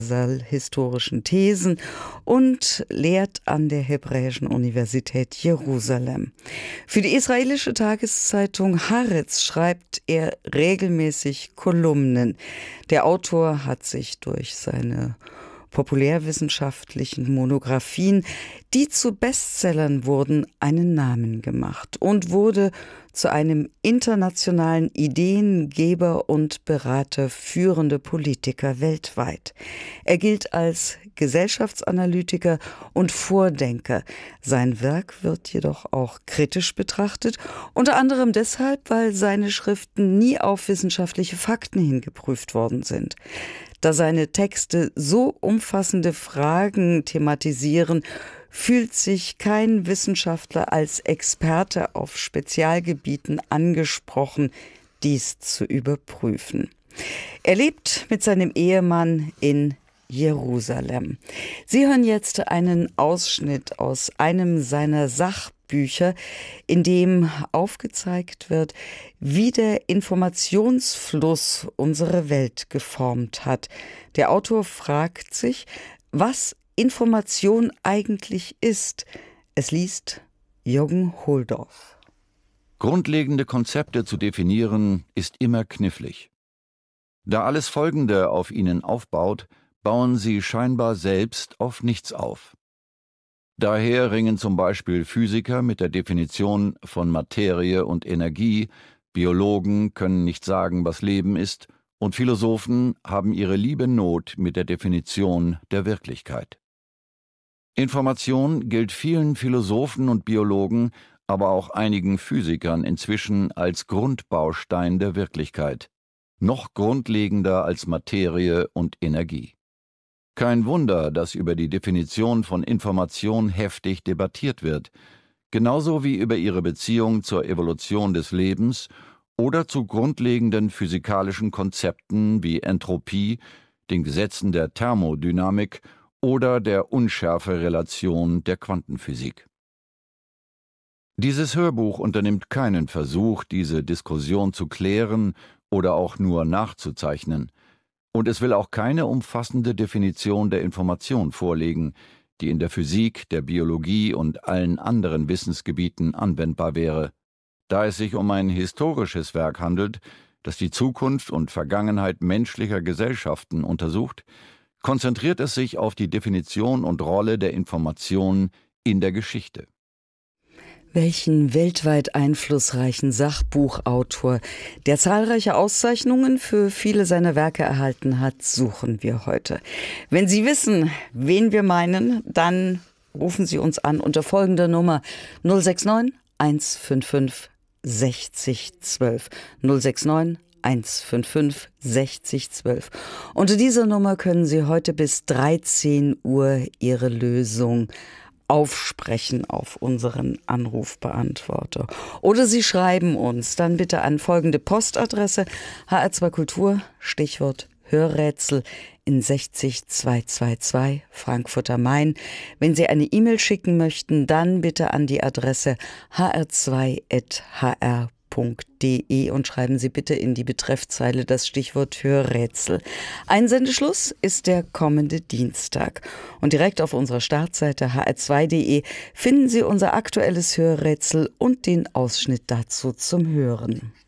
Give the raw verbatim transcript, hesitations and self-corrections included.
historischen Thesen und lehrt an der Hebräischen Universität Jerusalem. Für die israelische Tageszeitung Haaretz schreibt er regelmäßig Kolumnen. Der Autor hat sich durch seine populärwissenschaftlichen Monographien, die zu Bestsellern wurden, einen Namen gemacht und wurde zu einem internationalen Ideengeber und Berater führender Politiker weltweit. Er gilt als Gesellschaftsanalytiker und Vordenker. Sein Werk wird jedoch auch kritisch betrachtet, unter anderem deshalb, weil seine Schriften nie auf wissenschaftliche Fakten hin geprüft worden sind. Da seine Texte so umfassende Fragen thematisieren, fühlt sich kein Wissenschaftler als Experte auf Spezialgebieten angesprochen, dies zu überprüfen. Er lebt mit seinem Ehemann in Jerusalem. Sie hören jetzt einen Ausschnitt aus einem seiner Sachbücher, in dem aufgezeigt wird, wie der Informationsfluss unsere Welt geformt hat. Der Autor fragt sich, was Information eigentlich ist. Es liest Jürgen Holdorf. Grundlegende Konzepte zu definieren, ist immer knifflig. Da alles Folgende auf ihnen aufbaut, bauen sie scheinbar selbst auf nichts auf. Daher ringen zum Beispiel Physiker mit der Definition von Materie und Energie, Biologen können nicht sagen, was Leben ist, und Philosophen haben ihre liebe Not mit der Definition der Wirklichkeit. Information gilt vielen Philosophen und Biologen, aber auch einigen Physikern inzwischen als Grundbaustein der Wirklichkeit, noch grundlegender als Materie und Energie. Kein Wunder, dass über die Definition von Information heftig debattiert wird, genauso wie über ihre Beziehung zur Evolution des Lebens oder zu grundlegenden physikalischen Konzepten wie Entropie, den Gesetzen der Thermodynamik oder der Unschärferelation der Quantenphysik. Dieses Hörbuch unternimmt keinen Versuch, diese Diskussion zu klären oder auch nur nachzuzeichnen. Und es will auch keine umfassende Definition der Information vorlegen, die in der Physik, der Biologie und allen anderen Wissensgebieten anwendbar wäre. Da es sich um ein historisches Werk handelt, das die Zukunft und Vergangenheit menschlicher Gesellschaften untersucht, konzentriert es sich auf die Definition und Rolle der Information in der Geschichte. Welchen weltweit einflussreichen Sachbuchautor, der zahlreiche Auszeichnungen für viele seiner Werke erhalten hat, suchen wir heute. Wenn Sie wissen, wen wir meinen, dann rufen Sie uns an unter folgender Nummer null sechs neun eins fünf fünf sechzig zwölf. null sechs neun eins fünf fünf sechzig zwölf. Unter dieser Nummer können Sie heute bis dreizehn Uhr Ihre Lösung aufsprechen auf unseren Anrufbeantworter. Oder Sie schreiben uns dann bitte an folgende Postadresse: H R zwei Kultur, Stichwort Hörrätsel in sechzig zweihundertzweiundzwanzig Frankfurt am Main. Wenn Sie eine E-Mail schicken möchten, dann bitte an die Adresse h r zwei at h r punkt d e und schreiben Sie bitte in die Betreffzeile das Stichwort Hörrätsel. Einsendeschluss ist der kommende Dienstag. Und direkt auf unserer Startseite h r zwei punkt d e finden Sie unser aktuelles Hörrätsel und den Ausschnitt dazu zum Hören.